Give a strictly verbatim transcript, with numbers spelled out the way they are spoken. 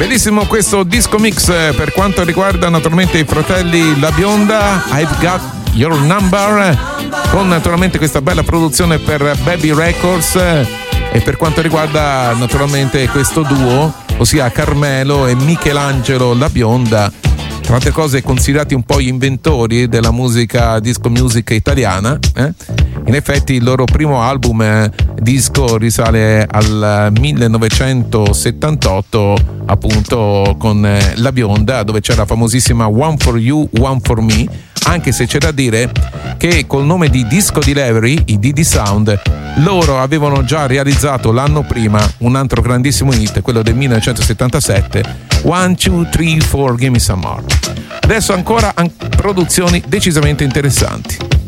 Bellissimo questo disco mix per quanto riguarda naturalmente i fratelli La Bionda, I've Got Your Number, con naturalmente questa bella produzione per Baby Records, e per quanto riguarda naturalmente questo duo, ossia Carmelo e Michelangelo La Bionda, tra altre cose considerati un po' gli inventori della musica disco music italiana. eh? In effetti il loro primo album eh, disco risale al millenovecentosettantotto, appunto con eh, La Bionda, dove c'era la famosissima One for You, One for Me, anche se c'è da dire che col nome di Disco Delivery, i D D Sound, loro avevano già realizzato l'anno prima un altro grandissimo hit, quello del millenovecentosettantasette, One, Two, Three, Four, Give Me Some More. Adesso ancora an- produzioni decisamente interessanti.